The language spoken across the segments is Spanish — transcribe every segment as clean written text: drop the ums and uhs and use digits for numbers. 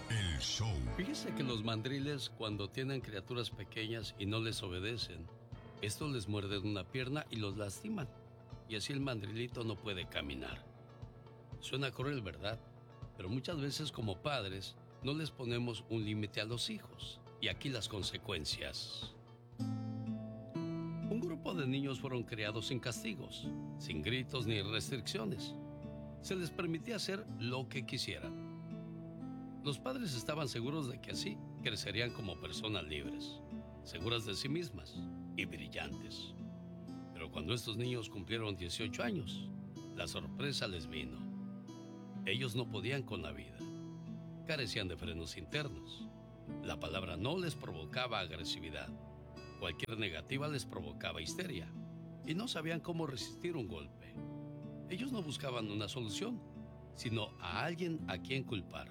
El show. Fíjese que los mandriles, cuando tienen criaturas pequeñas y no les obedecen, estos les muerden una pierna y los lastiman. Y así el mandrilito no puede caminar. Suena cruel, ¿verdad? Pero muchas veces como padres no les ponemos un límite a los hijos. Y aquí las consecuencias. Un grupo de niños fueron criados sin castigos, sin gritos ni restricciones. Se les permitía hacer lo que quisieran. Los padres estaban seguros de que así crecerían como personas libres, seguras de sí mismas y brillantes. Pero cuando estos niños cumplieron 18 años, la sorpresa les vino. Ellos no podían con la vida. Carecían de frenos internos. La palabra no les provocaba agresividad. Cualquier negativa les provocaba histeria. Y no sabían cómo resistir un golpe. Ellos no buscaban una solución, sino a alguien a quien culpar.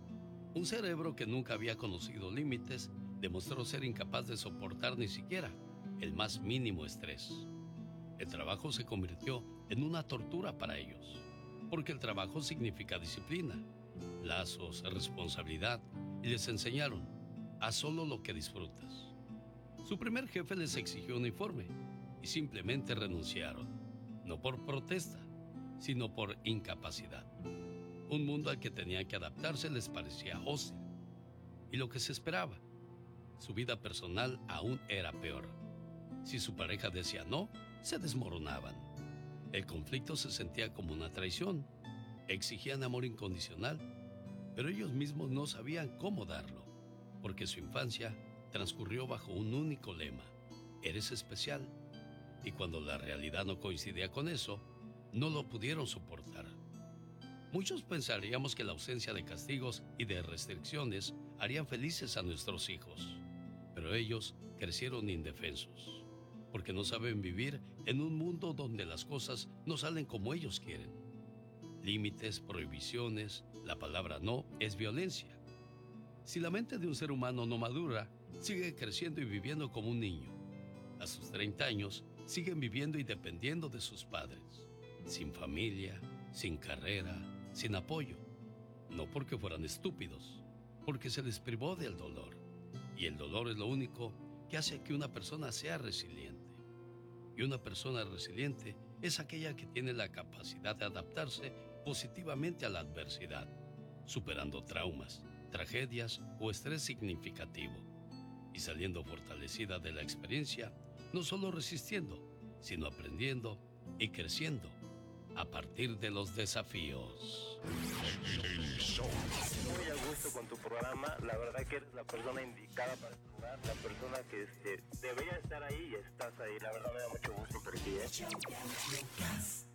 Un cerebro que nunca había conocido límites demostró ser incapaz de soportar ni siquiera el más mínimo estrés. El trabajo se convirtió en una tortura para ellos, porque el trabajo significa disciplina, lazos, responsabilidad, y les enseñaron: haz solo lo que disfrutas. Su primer jefe les exigió un informe y simplemente renunciaron, no por protesta, sino por incapacidad. Un mundo al que tenían que adaptarse les parecía hostil. Y lo que se esperaba, su vida personal aún era peor. Si su pareja decía no, se desmoronaban. El conflicto se sentía como una traición. Exigían amor incondicional, pero ellos mismos no sabían cómo darlo, porque su infancia transcurrió bajo un único lema: eres especial. Y cuando la realidad no coincidía con eso, no lo pudieron soportar. Muchos pensaríamos que la ausencia de castigos y de restricciones harían felices a nuestros hijos, pero ellos crecieron indefensos, porque no saben vivir en un mundo donde las cosas no salen como ellos quieren. Límites, prohibiciones, la palabra no es violencia. Si la mente de un ser humano no madura, sigue creciendo y viviendo como un niño. A sus 30 años, siguen viviendo y dependiendo de sus padres, sin familia, sin carrera, sin apoyo. No porque fueran estúpidos, porque se les privó del dolor. Y el dolor es lo único que hace que una persona sea resiliente. Y una persona resiliente es aquella que tiene la capacidad de adaptarse positivamente a la adversidad, superando traumas, tragedias o estrés significativo, y saliendo fortalecida de la experiencia, no solo resistiendo, sino aprendiendo y creciendo a partir de los desafíos. El show. Muy a gusto con tu programa, la verdad que eres la persona indicada para jugar, la persona que debería estar ahí y estás ahí, la verdad me da mucho gusto por ti,